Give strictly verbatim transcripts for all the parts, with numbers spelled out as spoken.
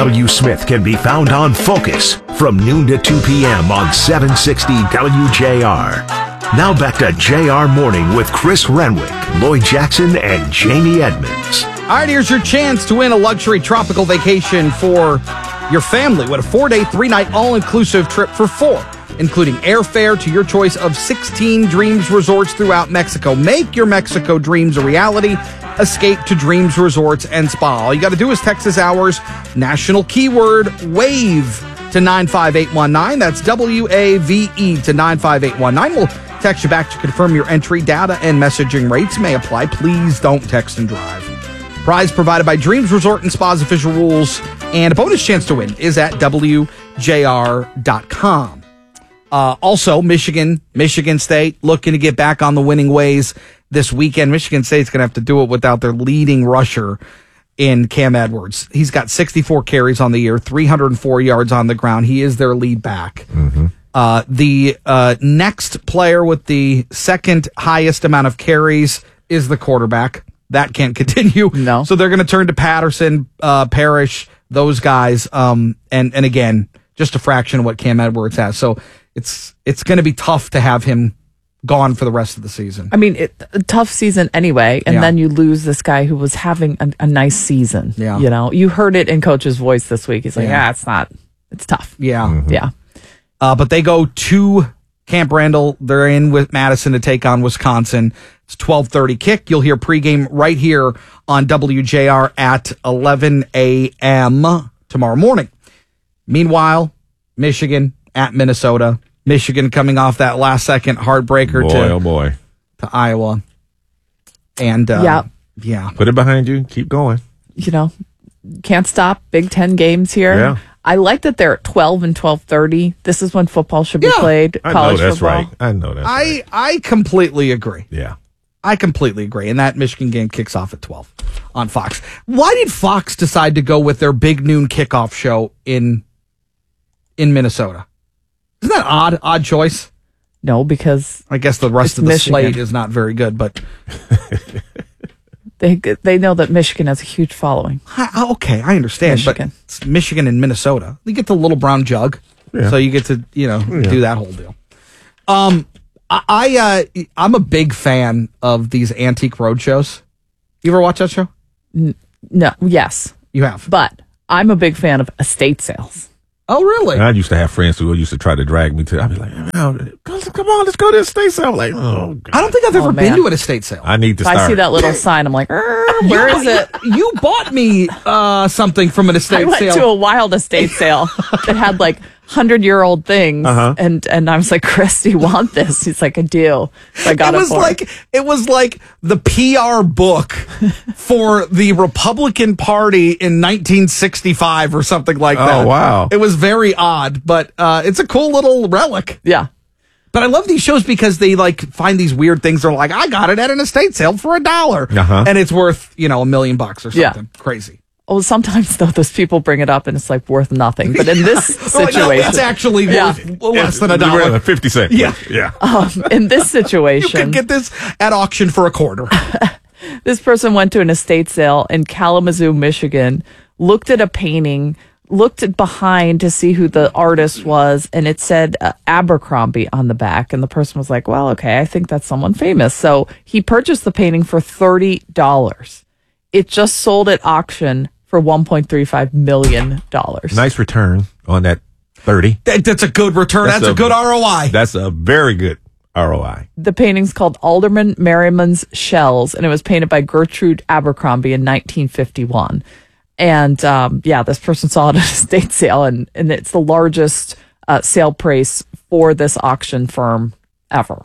W. Smith can be found on Focus from noon to two p.m. on seven sixty W J R. Now back to J R Morning with Chris Renwick, Lloyd Jackson, and Jamie Edmonds. All right, here's your chance to win a luxury tropical vacation for your family with a four-day, three-night, all-inclusive trip for four, including airfare to your choice of sixteen Dreams resorts throughout Mexico. Make your Mexico dreams a reality. Escape to Dreams Resorts and Spa. All you got to do is text us hours, national keyword, WAVE to nine five eight one nine. That's W A V E to nine five eight one nine. We'll text you back to confirm your entry. Data and messaging rates may apply. Please don't text and drive. Prize provided by Dreams Resort and Spa's official rules, and a bonus chance to win is at W J R dot com. Uh, also, Michigan, Michigan State looking to get back on the winning ways this weekend. Michigan State's going to have to do it without their leading rusher in Cam Edwards. He's got sixty-four carries on the year, three hundred four yards on the ground. He is their lead back. Mm-hmm. Uh, the uh, next player with the second highest amount of carries is the quarterback. That can't continue. No. So they're going to turn to Patterson, uh, Parrish, those guys. Um, and, and again, just a fraction of what Cam Edwards has. So it's it's going to be tough to have him gone for the rest of the season. I mean, it, a tough season anyway, and Yeah. then you lose this guy who was having a, a nice season. Yeah. You know, you heard it in Coach's voice this week. He's like, Yeah. yeah, it's not, it's tough. Yeah. Mm-hmm. Yeah. Uh, but they go to Camp Randall. They're in with Madison to take on Wisconsin. It's twelve thirty kick. You'll hear pregame right here on W J R at eleven a.m. tomorrow morning. Meanwhile, Michigan at Minnesota. Michigan coming off that last second heartbreaker Boy, to, oh boy. to Iowa. And uh, Yeah. yeah. Put it behind you. Keep going. You know, can't stop. Big Ten games here. Yeah. I like that they're at twelve and twelve thirty. This is when football should be Yeah. played. I college know that's football. right. I know that's I, right. I completely agree. Yeah. I completely agree. And that Michigan game kicks off at twelve on Fox. Why did Fox decide to go with their big noon kickoff show in in Minnesota? Isn't that odd? Odd choice? No, because I guess the rest It's of the Michigan. slate is not very good, but they they know that Michigan has a huge following. I, okay, I understand. Michigan. But it's Michigan and Minnesota. You get the little brown jug, Yeah. so you get to you know Yeah. do that whole deal. Um, I, I uh, I'm a big fan of these antique roadshows. You ever watch that show? No, yes, You have. but I'm a big fan of estate sales. Oh, really? And I used to have friends who used to try to drag me to. I'd be like, "Man, come on, let's go to the estate sale." I'm like, oh, God. I don't think I've ever Oh, been man. to an estate sale. I need to If start. I see that little sign, I'm like, "Er, where is it? You bought me uh, something from an estate I went sale. to a wild estate sale that had like hundred-year-old things, Uh-huh. and and I was like, Chris, do you want this? He's like, I do. So I got it it, was for him. like it was like the P R book for the Republican Party in nineteen sixty-five or something like Oh, that. wow. It was very odd, but uh, it's a cool little relic. yeah. But I love these shows because they like find these weird things. They're like, I got it at an estate sale for a dollar, Uh-huh. and it's worth you know a million bucks or Yeah. something crazy. Oh, sometimes though those people bring it up and it's like worth nothing. But in this They're like, situation, no, it's actually Yeah. worth less than a It's really dollar. fifty cents. Yeah. Yeah. um, in this You situation, can get this at auction for a quarter. this person went to an estate sale in Kalamazoo, Michigan, looked at a painting, looked at behind to see who the artist was, and it said uh, Abercrombie on the back. And the person was like, well, okay, I think that's someone famous. So he purchased the painting for thirty dollars. It just sold at auction for one point three five million dollars. Nice return on that thirty. That, that's a good return. That's, That's a, a- good R O I. That's a very good R O I. The painting's called Alderman Merriman's Shells, and it was painted by Gertrude Abercrombie in nineteen fifty-one. And um, yeah, this person saw it at a estate sale, and, and it's the largest uh, sale price for this auction firm ever.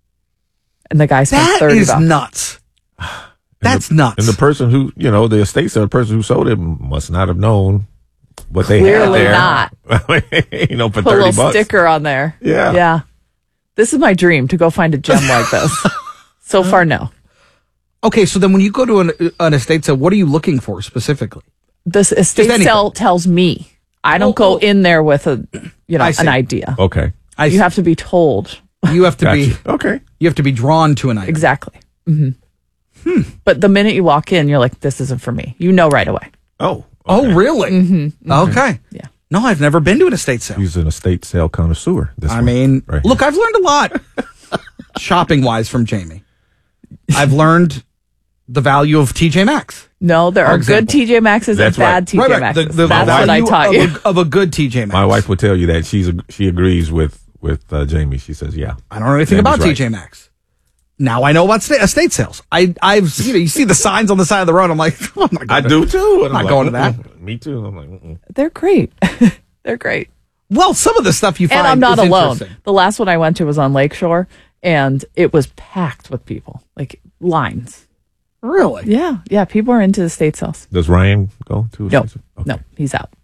And the guy spent That thirty is bucks. nuts. That's nuts. And the person who, you know, the estate sale person who sold it must not have known what they Clearly had not. there. you know, for Put a thirty little bucks. sticker on there. Yeah. Yeah. This is my dream, to go find a gem like this. So far, no. Okay, so then when you go to an, an estate sale, what are you looking for specifically? This estate anything. sale tells me. I don't Oh, go oh. in there with a, you know, I see. an idea. Okay. I You have to be told. you have to Gotcha. be Okay. you have to be drawn to an item. Exactly. hmm But the minute you walk in, you're like, this isn't for me. You know right away. Oh, Oh, really? Mm-hmm. Okay. Yeah. No, I've never been to an estate sale. He's an estate sale connoisseur. This I one, mean, right look, here. I've learned a lot shopping-wise from Jamie. I've learned the value of T J Maxx. No, there For are example. good T J Maxxes That's and bad right. T J Maxxes. The, the That's what I value taught of you. A, of a good T J Maxx. My wife will tell you that she's a, she agrees with with uh, Jamie. She says, "Yeah, I don't know anything Jamie's about right. T J Maxx. Now I know about sta- estate sales. I, I've you know you see the signs on the side of the road. I'm like, I'm not I going do too. I'm And not I'm going like, to that. "Mm-mm." Me too. I'm like, Mm-mm. They're great. They're great. Well, some of the stuff you find And I'm not is alone. interesting. The last one I went to was on Lakeshore, and it was packed with people, like lines. Really? Yeah, yeah. People are into the estate sales. Does Ryan go to? No, okay. no, he's out.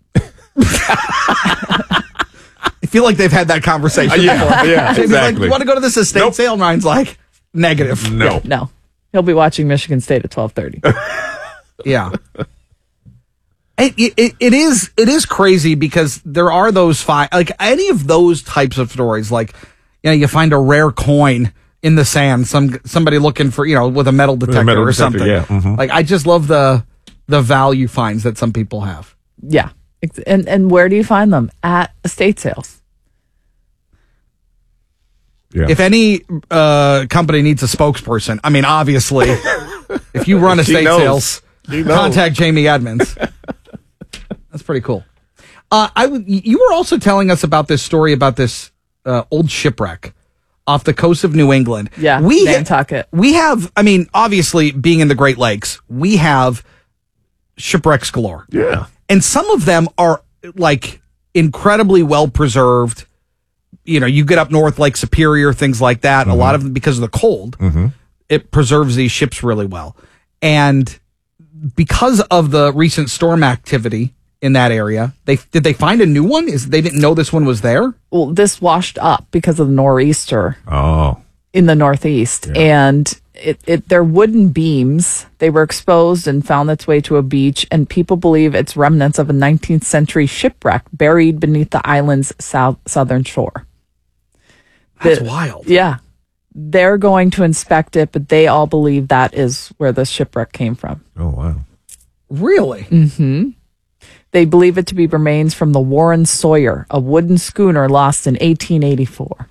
I feel like they've had that conversation. Uh, yeah, before. yeah, Jamie's like, exactly. you want to go to this estate Nope. sale? And Ryan's like, negative. No. No, he'll be watching Michigan State at twelve thirty. Yeah. It, it, it is it is crazy because there are those five, like any of those types of stories, like, you know, you find a rare coin in the sand, some somebody looking for, you know, with a metal detector metal or detector, something. yeah, mhm. Like, I just love the the value finds that some people have. Yeah, Ex- and and where do you find them? At estate sales. Yeah. If any uh, company needs a spokesperson, I mean, obviously, if you run She estate knows. sales, She knows. contact Jamie Edmonds. That's pretty cool. Uh, I w- you were also telling us about this story about this uh, old shipwreck off the coast of New England. Yeah, we ha- Nantucket. we have. I mean, obviously, being in the Great Lakes, we have shipwrecks galore. yeah. And some of them are like incredibly well preserved. You know, you get up north, Lake Superior, things like that. A lot of them, because of the cold, it preserves these ships really well. And because of the recent storm activity in that area, they did they find a new one? Is they didn't know this one was there? Well, this washed up because of the nor'easter Oh. in the Northeast, and it, it they're wooden beams. They were exposed and found its way to a beach, and people believe it's remnants of a nineteenth century shipwreck buried beneath the island's south southern shore. That's The- wild. Yeah, they're going to inspect it, but they all believe that is where the shipwreck came from. Oh wow. Really? Mm. They believe it to be remains from the Warren Sawyer, a wooden schooner lost in eighteen eighty-four.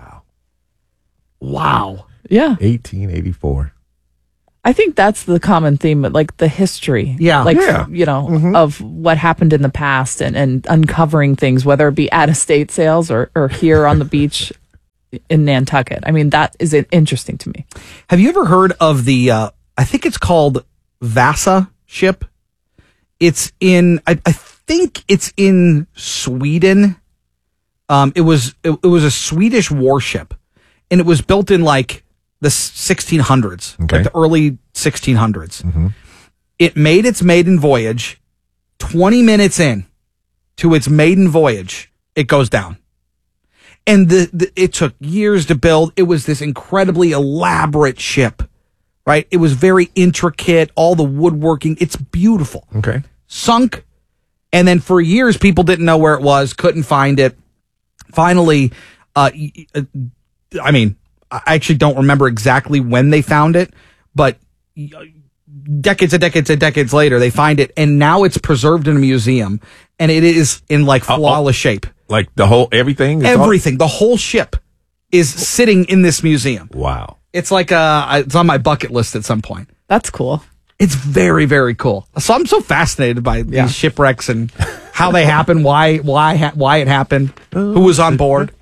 Wow. Yeah. eighteen eighty-four. I think that's the common theme, but like the history. Yeah. Like, Yeah. you know, of what happened in the past and, and uncovering things, whether it be at estate sales or, or here on the beach in Nantucket. I mean, that is interesting to me. Have you ever heard of the? Uh, I think it's called Vasa ship. It's in. I, I think it's in Sweden. Um, it was it, it was a Swedish warship, and it was built in like the sixteen hundreds, Okay. like the early sixteen hundreds. It made its maiden voyage. Twenty minutes in to its maiden voyage, it goes down. And the, the it took years to build. It was this incredibly elaborate ship, right? It was very intricate, all the woodworking. It's beautiful. Okay. Sunk. And then for years, people didn't know where it was, couldn't find it. Finally, uh, y- uh, I mean, I actually don't remember exactly when they found it, but y- decades and decades and decades later, they find it. And now it's preserved in a museum, and it is in like oh. flawless shape. Like the whole everything. It's all- Everything, the whole ship is sitting in this museum. Wow. It's like uh it's on my bucket list at some point. That's cool. It's very, very cool. So I'm so fascinated by Yeah. these shipwrecks and how they happen, why why ha- why it happened, who was on board.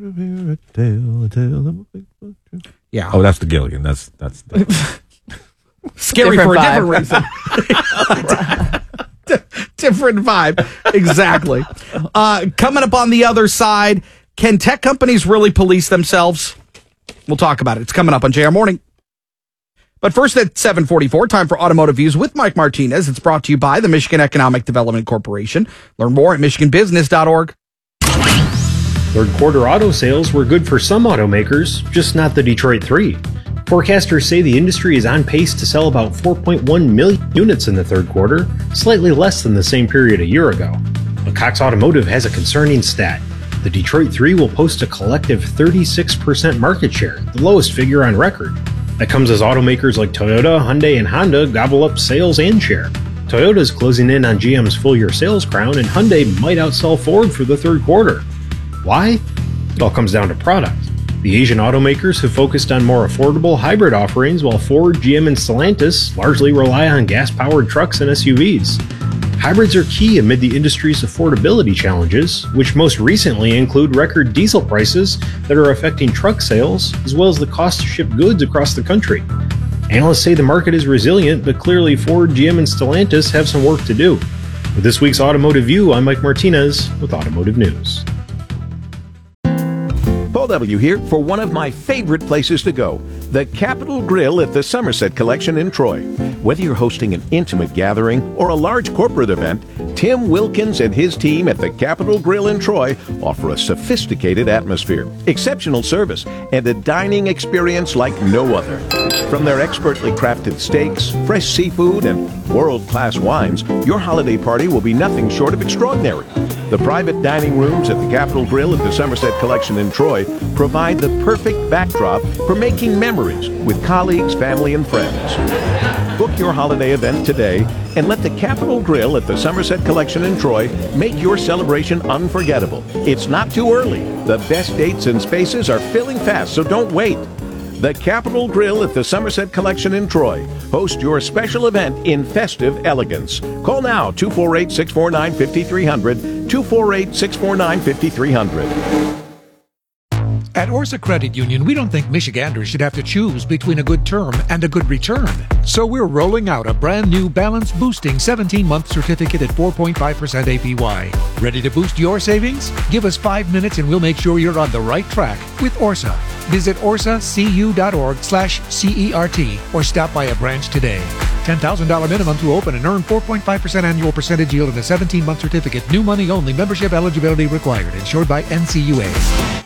Yeah, Oh, that's the Gilligan. That's that's. The, scary different for a vibe. different reason. Different vibe, exactly. Uh, coming up on the other side, can tech companies really police themselves? We'll talk about it. It's coming up on J R Morning. But first at seven forty-four, time for Automotive Views with Mike Martinez. It's brought to you by the Michigan Economic Development Corporation. Learn more at michigan business dot org. Third quarter auto sales were good for some automakers, just not the Detroit three. Forecasters say the industry is on pace to sell about four point one million units in the third quarter, slightly less than the same period a year ago. But Cox Automotive has a concerning stat. The Detroit three will post a collective thirty-six percent market share, the lowest figure on record. That comes as automakers like Toyota, Hyundai, and Honda gobble up sales and share. Toyota's closing in on G M's full-year sales crown, and Hyundai might outsell Ford for the third quarter. Why? It all comes down to product. The Asian automakers have focused on more affordable hybrid offerings, while Ford, G M, and Stellantis largely rely on gas-powered trucks and S U Vs. Hybrids are key amid the industry's affordability challenges, which most recently include record diesel prices that are affecting truck sales, as well as the cost to ship goods across the country. Analysts say the market is resilient, but clearly Ford, G M, and Stellantis have some work to do. With this week's Automotive View, I'm Mike Martinez with Automotive News. Paul W. here for one of my favorite places to go, the Capitol Grill at the Somerset Collection in Troy. Whether you're hosting an intimate gathering or a large corporate event, Tim Wilkins and his team at the Capitol Grill in Troy offer a sophisticated atmosphere, exceptional service, and a dining experience like no other. From their expertly crafted steaks, fresh seafood, and world-class wines, your holiday party will be nothing short of extraordinary. The private dining rooms at the Capitol Grill at the Somerset Collection in Troy provide the perfect backdrop for making memories with colleagues, family, and friends. Book your holiday event today and let the Capitol Grill at the Somerset Collection in Troy make your celebration unforgettable. It's not too early. The best dates and spaces are filling fast, so don't wait. The Capitol Grill at the Somerset Collection in Troy. Host your special event in festive elegance. Call now, two four eight, six four nine, five three zero zero, two four eight, six four nine, five three zero zero. At Orsa Credit Union, we don't think Michiganders should have to choose between a good term and a good return. So we're rolling out a brand new balance boosting seventeen-month certificate at four point five percent A P Y. Ready to boost your savings? Give us five minutes and we'll make sure you're on the right track with Orsa. Visit orsacu.org slash CERT or stop by a branch today. ten thousand dollars minimum to open and earn four point five percent annual percentage yield in a seventeen-month certificate. New money only. Membership eligibility required. Insured by N C U A.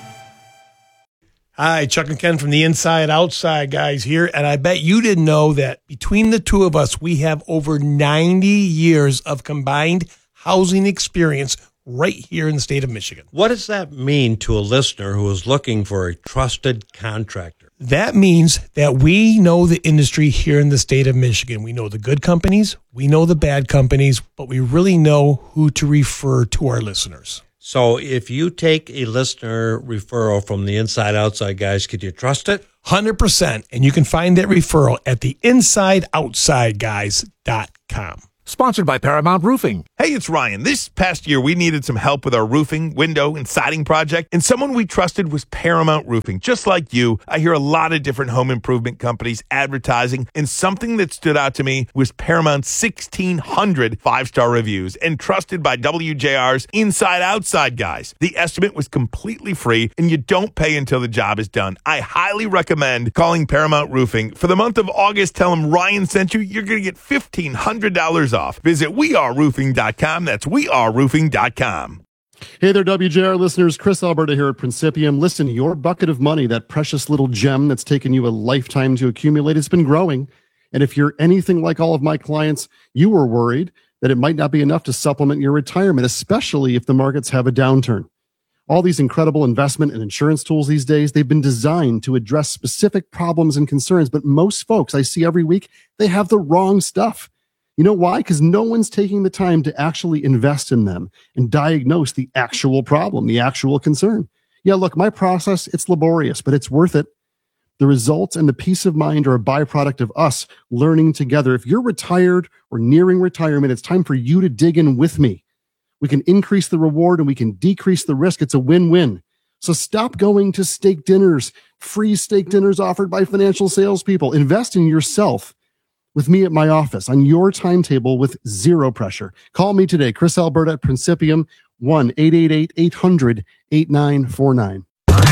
Hi, Chuck and Ken from the Inside Outside guys here, and I bet you didn't know that between the two of us, we have over ninety years of combined housing experience right here in the state of Michigan. What does that mean to a listener who is looking for a trusted contractor? That means that we know the industry here in the state of Michigan. We know the good companies, we know the bad companies, but we really know who to refer to our listeners. So if you take a listener referral from the Inside Outside guys, could you trust it? one hundred percent. And you can find that referral at the inside outside guys dot com. Sponsored by Paramount Roofing. Hey, it's Ryan. This past year, we needed some help with our roofing, window, and siding project, and someone we trusted was Paramount Roofing. Just like you, I hear a lot of different home improvement companies advertising, and something that stood out to me was Paramount's sixteen hundred five-star reviews and trusted by W J R's Inside Outside guys. The estimate was completely free, and you don't pay until the job is done. I highly recommend calling Paramount Roofing. For the month of August, tell them Ryan sent you. You're going to get fifteen hundred dollars off. Visit we are roofing dot com. That's we are roofing dot com. Hey there, W J R listeners. Chris Alberta here at Principium. Listen, your bucket of money, that precious little gem that's taken you a lifetime to accumulate, it's been growing. And if you're anything like all of my clients, you were worried that it might not be enough to supplement your retirement, especially if the markets have a downturn. All these incredible investment and insurance tools these days, they've been designed to address specific problems and concerns. But most folks I see every week, they have the wrong stuff. You know why? Because no one's taking the time to actually invest in them and diagnose the actual problem, the actual concern. Yeah, look, my process, it's laborious, but it's worth it. The results and the peace of mind are a byproduct of us learning together. If you're retired or nearing retirement, it's time for you to dig in with me. We can increase the reward and we can decrease the risk. It's a win-win. So stop going to steak dinners, free steak dinners offered by financial salespeople. Invest in yourself with me at my office on your timetable with zero pressure. Call me today, Chris Alberta at Principium, one eight eight eight, eight hundred, eighty-nine forty-nine.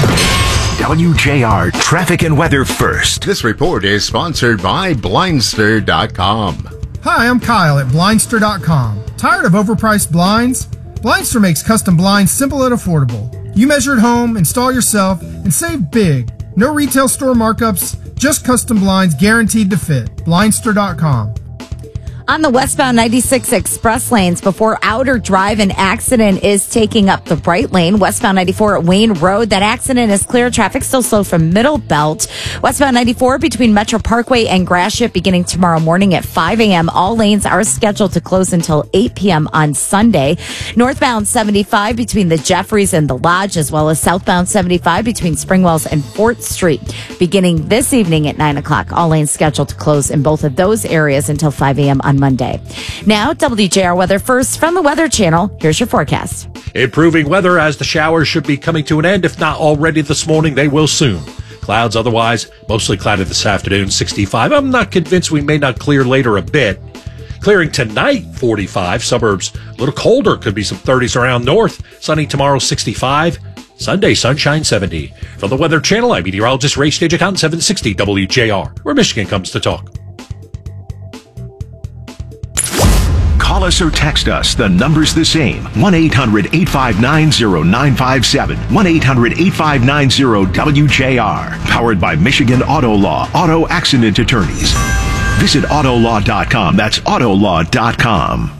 W J R Traffic and Weather First. This report is sponsored by Blindster dot com. Hi, I'm Kyle at Blindster dot com. Tired of overpriced blinds? Blindster makes custom blinds simple and affordable. You measure at home, install yourself, and save big. No retail store markups, just custom blinds guaranteed to fit. Blindster dot com. On the westbound ninety-six express lanes before Outer Drive, an accident is taking up the right lane. Westbound ninety-four at Wayne Road, that accident is clear. Traffic still slow from Middle Belt. Westbound ninety-four between Metro Parkway and Gratiot beginning tomorrow morning at five a.m. All lanes are scheduled to close until eight p.m. on Sunday. Northbound seventy-five between the Jeffries and the Lodge, as well as southbound seventy-five between Springwells and fourth Street beginning this evening at nine o'clock. All lanes scheduled to close in both of those areas until five a.m. on Monday. Now, W J R weather first from the Weather Channel. Here's your forecast. Improving weather as the showers should be coming to an end. If not already this morning, they will soon. Clouds otherwise, mostly cloudy this afternoon, sixty-five. I'm not convinced we may not clear later a bit. Clearing tonight, forty-five. Suburbs a little colder, could be some thirties around north. Sunny tomorrow, sixty-five. Sunday, sunshine, seventy. From the Weather Channel, I'm meteorologist Ray Stagicon on seven sixty W J R, where Michigan comes to talk. Call us or text us. The number's the same. one eight hundred eight five nine zero nine five seven. one eight hundred eight five nine zero W J R. Powered by Michigan Auto Law. Auto Accident Attorneys. Visit Autolaw dot com. That's Autolaw dot com.